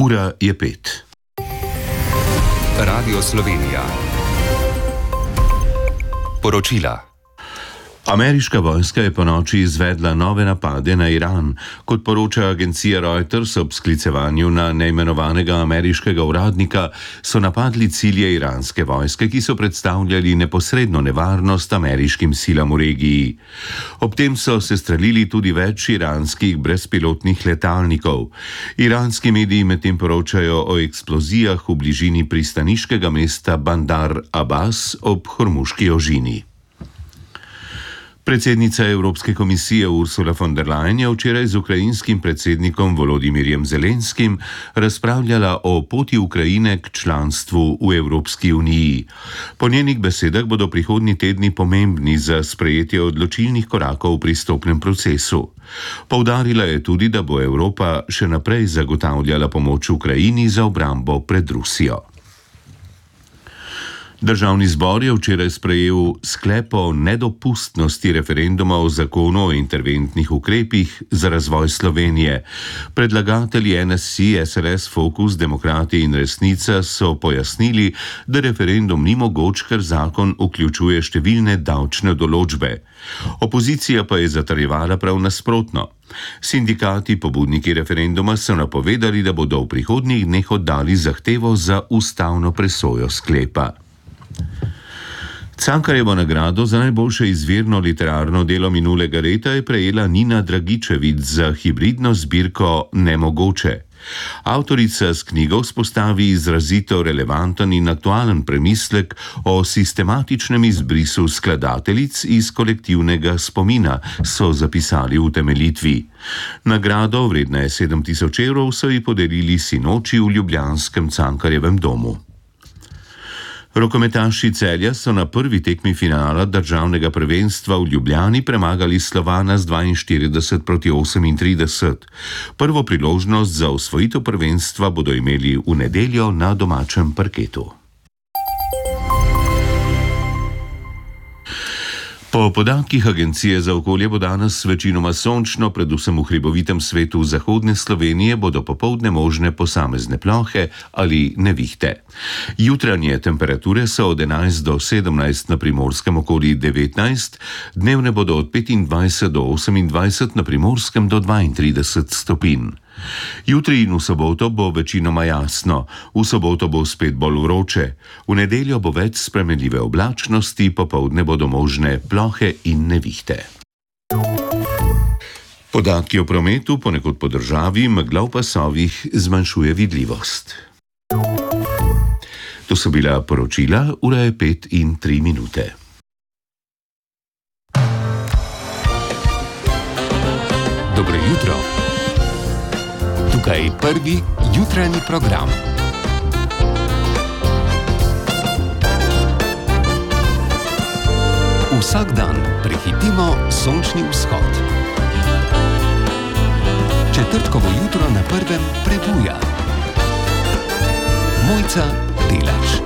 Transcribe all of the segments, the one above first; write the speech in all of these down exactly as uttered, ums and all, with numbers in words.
Ura je pet. Radio Slovenija. Poročila. Ameriška vojska je ponoči izvedla nove napade na Iran. Kot poroča agencija Reuters ob sklicevanju na neimenovanega ameriškega uradnika, so napadli cilje iranske vojske, ki so predstavljali neposredno nevarnost ameriškim silam v regiji. Ob tem so sestrelili tudi več iranskih brezpilotnih letalnikov. Iranski mediji medtem poročajo o eksplozijah v bližini pristaniškega mesta Bandar Abbas ob Hormuški ožini. Predsednica Evropske komisije Ursula von der Leyen je včeraj z ukrajinskim predsednikom Volodimirjem Zelenskim razpravljala o poti Ukrajine k članstvu v Evropski uniji. Po njenih besedah bodo prihodnji tedni pomembni za sprejetje odločilnih korakov v pristopnem procesu. Poudarila je tudi, da bo Evropa še naprej zagotavljala pomoč Ukrajini za obrambo pred Rusijo. Državni zbor je včeraj sprejel sklep o nedopustnosti referenduma o zakonu o interventnih ukrepih za razvoj Slovenije. Predlagatelji N S I, S L S, Fokus, Demokrati in Resnica so pojasnili, da referendum ni mogoč, ker zakon vključuje številne davčne določbe. Opozicija pa je zatrjevala prav nasprotno. Sindikati, pobudniki referenduma, so napovedali, da bodo v prihodnjih dneh oddali zahtevo za ustavno presojo sklepa. Cankarjevo nagrado za najboljše izvirno literarno delo minulega leta je prejela Nina Dragičević za hibridno zbirko Nemogoče. Avtorica s knjigo vzpostavi izrazito relevanten in aktualen premislek o sistematičnem izbrisu skladateljic iz kolektivnega spomina, so zapisali v temeljitvi. Nagrado, vredna je sedem tisoč evrov, so ji podelili sinoči v ljubljanskem Cankarjevem domu. Rokometaši Celja so na prvi tekmi finala državnega prvenstva v Ljubljani premagali Slovana z dvainštirideset proti osemintrideset. Prvo priložnost za osvojitev prvenstva bodo imeli v nedeljo na domačem parketu. Po podatkih Agencije za okolje bo danes večinoma sončno, predvsem v hribovitem svetu zahodne Slovenije bodo popoldne možne posamezne plohe ali nevihte. Jutranje temperature so od enajst do sedemnajst, na Primorskem okoli devetnajst, dnevne bodo od petindvajset do osemindvajset, na Primorskem do dvaintrideset stopinj. Jutri in v soboto bo večinoma jasno, v soboto bo spet bolj vroče, v nedeljo bo več spremenljive oblačnosti, popoldne bodo možne plohe in nevihte. Podatki o prometu ponekod po državi, megla v pasovih zmanjšuje vidljivost. To so bila poročila, ura je pet in tri minute. Dobro jutro. Tukaj prvi jutranji program. Vsak dan prehitimo sončni vzhod. Četrtkovo jutro na prvem prebuja. Mojca Delač.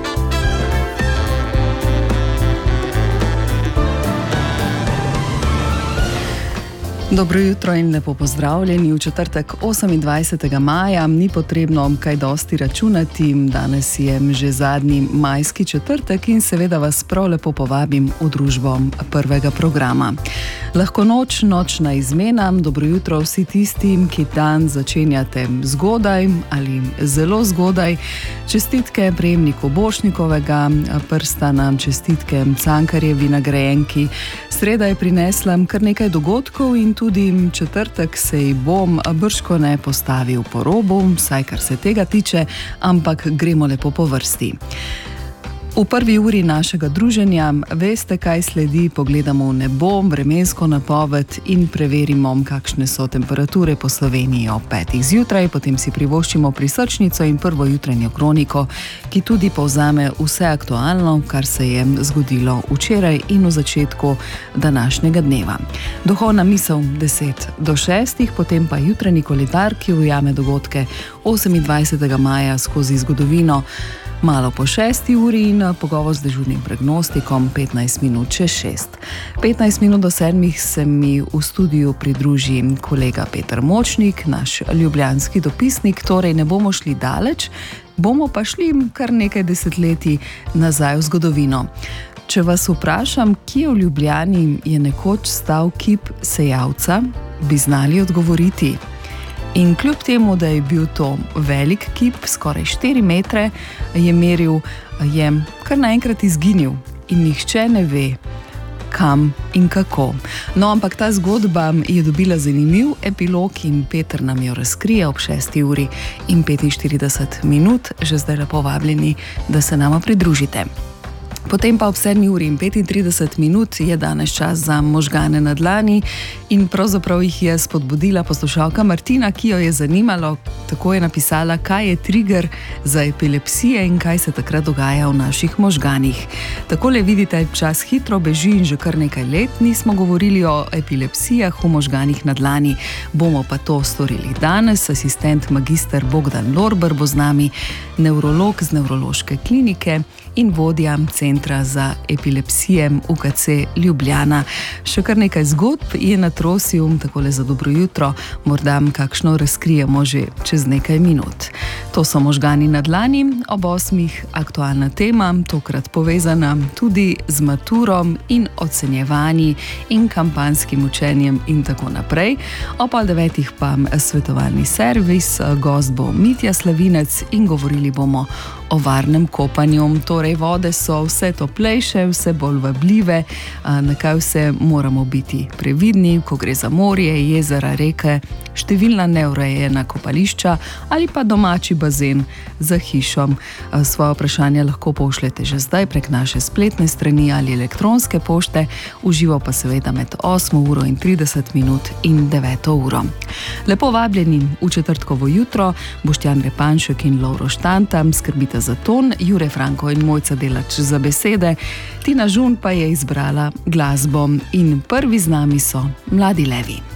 Dobro jutro in lepo pozdravljeni. V četrtek osemindvajsetega maja ni potrebno kaj dosti računati. Danes je že zadnji majski četrtek in seveda vas prav lepo povabim v družbo prvega programa. Lahko noč, nočna izmena. Dobro jutro vsi tistim, ki dan začenjate zgodaj ali zelo zgodaj. Čestitke prejemniku Bošnikovega prstana, čestitke Cankarjevi nagrajenki. Sreda je prinesla kar nekaj dogodkov in tudi četrtek se ji bom bržkone postavil po robu, vsaj kar se tega tiče, ampak gremo lepo po vrsti. V prvi uri našega druženja veste, kaj sledi, pogledamo v nebo, vremensko napoved in preverimo, kakšne so temperature po Sloveniji ob petih zjutraj, potem si privoščimo prisrčnico in prvo jutranjo kroniko, ki tudi povzame vse aktualno, kar se je zgodilo včeraj in v začetku današnjega dneva. Duhovna misel deset do šestih, potem pa jutranji koledar, ki ujame dogodke osemindvajsetega maja skozi zgodovino. Malo po šesti uri in pogovor z dežurnim prognostikom petnajst minut čez šest. petnajst minut do sedmih se mi v studiu pridruži kolega Peter Močnik, naš ljubljanski dopisnik, torej ne bomo šli daleč, bomo pa šli kar nekaj desetletij nazaj v zgodovino. Če vas vprašam, kje v Ljubljani je nekoč stal kip Sejavca, bi znali odgovoriti. In kljub temu, da je bil to velik kip, skoraj štiri metre, je meril, je kar naenkrat izginil in nihče ne ve, kam in kako. No, ampak ta zgodba je dobila zanimiv epilog in Peter nam jo razkrije ob šesti uri in petinštirideset minut, že zdaj lepo vabljeni, da se nama pridružite. Potem pa ob sedmi uri in petintrideset minut je danes čas za možgane na dlani in pravzaprav jih je spodbudila poslušalka Martina, ki jo je zanimalo, tako je napisala, kaj je trigger za epilepsije in kaj se takrat dogaja v naših možganih. Takole vidite, čas hitro beži in že kar nekaj let nismo govorili o epilepsijah v možganih na dlani. Bomo pa to storili danes. Asistent magister Bogdan Lorber bo z nami, nevrolog z nevrološke klinike in vodja Centra za epilepsije U K C Ljubljana. Še kar nekaj zgodb je natrosil, takole za dobro jutro, morda kakšno razkrijemo že čez nekaj minut. To so možgani na dlani, ob osmih aktualna tema, tokrat povezana tudi z maturom in ocenjevanji in kampanjskim učenjem in tako naprej. Ob pol devetih pa svetovalni servis, gost bo Mitja Slavinec in govorili bomo o varnem kopanju. Torej, vode so vse toplejše, vse bolj vabljive, na kaj vse moramo biti previdni, ko gre za morje, jezera, reke, številna neurejena kopališča ali pa domači bazen za hišo. Svoje vprašanja lahko pošljete že zdaj prek naše spletne strani ali elektronske pošte, v živo pa seveda med osmo uro in trideset minut in deveto uro. Lepo vabljeni v četrtkovo jutro, Boštjan Repanšek in Lovro Štanta skrbita za ton, Jure Franko in Mojca Delač za besede, Tina Žun pa je izbrala glasbo in prvi z nami so Mladi levi.